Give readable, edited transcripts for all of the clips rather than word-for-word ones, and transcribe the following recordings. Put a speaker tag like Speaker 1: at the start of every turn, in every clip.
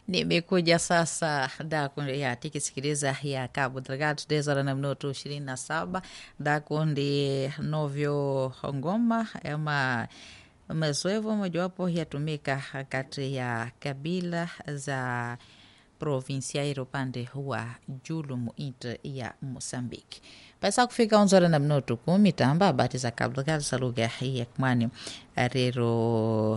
Speaker 1: Nimekuja sasa dakundi ya tikisikiliza ya Cabo Delgado 10:27 dakundi novyo ngoma ama mazoevu mojawapo yatumika kati ya kabila za provinsiairo upande wa julu muinti ya Mosambiki. Pasa kufika 11:10 tamba habari za Cabo Delgado za lugha ya Kimwani rero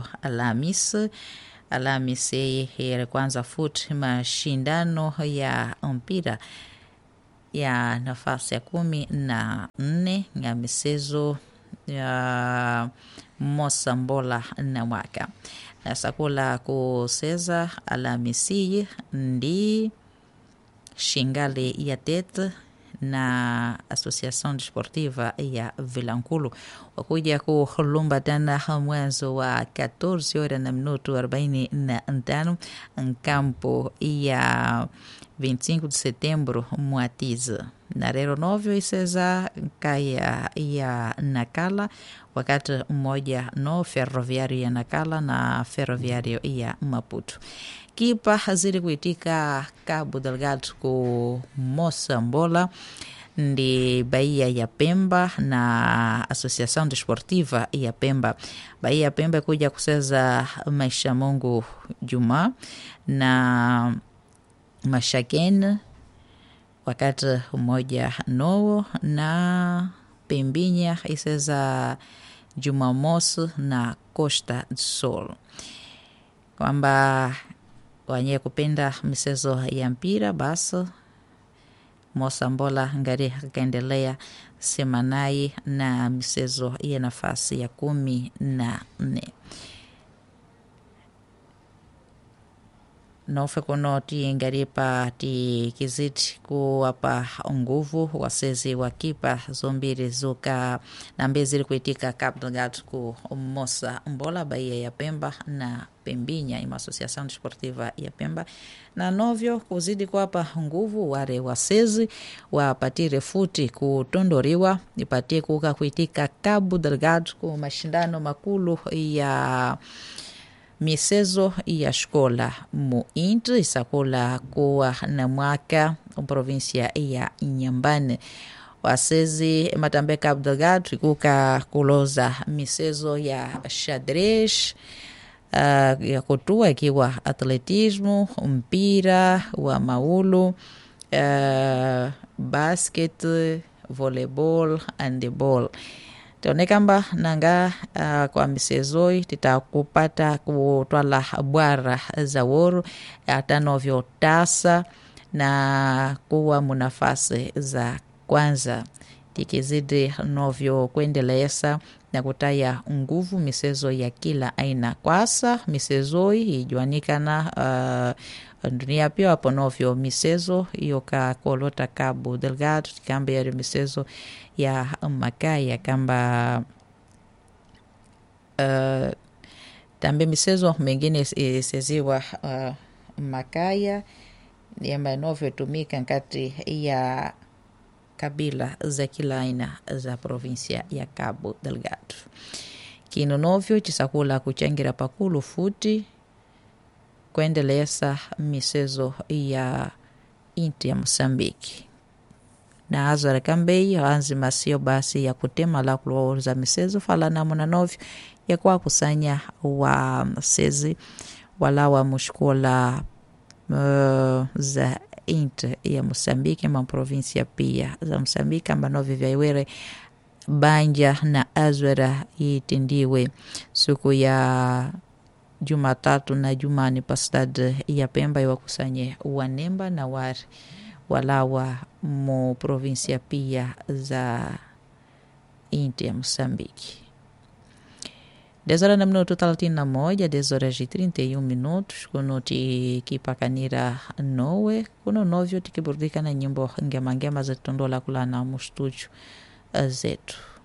Speaker 1: Alhamisi ya kwanza futi mashindano ya mpira ya nafasi ya 14 ya michezo ya Mosambola na mwaka na sakula kuseza Alhamisi ndi shingali ya tete na Associação Desportiva ya Vilankulu wakuja kulumba tena mwanzo wa 14:45 nkampo ya 25 de setembro mwatiza na rero novyo iseza kaya ya Nakala wakati mmoja no ferroviario ya Nakala na ferroviario ya Maputo. Kipa haziri kuitika Cabo Delgado ku Mosambola ndi Bahia ya Pemba na Associação Desportiva ya Pemba. Bahia ya Pemba kuja kuseza maisha Mungu Juma na Mashaken wakati mmoja no na Pembinya iseza Jumamosi na Costa do Sol. Kwamba wanye kupenda michezo ya mpira basi Mosambola ngari kaendelea semanai na michezo ya nafasi ya 14 nofe kono ti ngaripa ti kiziti kuwapa nguvu wasezi wa kipa zombiri zuka na mbeziri kuitika Cabo Delgado ku Mosambola Bahia ya Pemba na Pembinya ima Associação Desportiva ya Pemba na novyo kuzidi kuwapa nguvu ware wasezi wapatire futi kutondoriwa ipatie kuka kuitika Cabo Delgado ku mashindano makulu ya michezo ya shkola muinti isakula kuwa na mwaka provinsia ya Inhambane wasezi matambe Cabo Delgado ikuka kuloza michezo ya xadrez ya kutua ikiwa atletismo, mpira wa maulu, basket, volleyball, handball. Tonekamba nanga kwa misezoi titakupata kutwala bwara za woru atanovyo tasa na kuwa munafasi za kwanza tikizidi novyo kuendeleza na kutaya nguvu misezo ya kila aina kwasa misezoi ijuanikana dunia pia hapo novyo misezo iyo ka kolota Cabo Delgado kamba ya misezo ya makaya kamba tambe misezo mengine seziwa makaya yamba novyo tumika kati ya kabila za kila aina za provinsia ya Cabo Delgado. Kino novyo chisakula kuchangira pakulu futi kuendeleza misezo ya inti ya Mosambiki. Na azara kambei hanzima sio basi ya kutema la kuloza misezo fala namuna novyo ya kwa kusanya wa sezi wala wa mushkola za inti ya Mosambiki ma provinsia pia za Mosambiki amba novyo vya iwere Banja na Azwera itindiwe siku ya Jumatatu na Jumani pastad ya Pemba iwakusanye wanemba na wari walawa mu provinsia pia za inti ya Mosambiki. 10:31 10:31 kuno tikipakanira nowe kuno novyo tikiburudika na nyimbo ngema za tondola kulana mu studio zetu.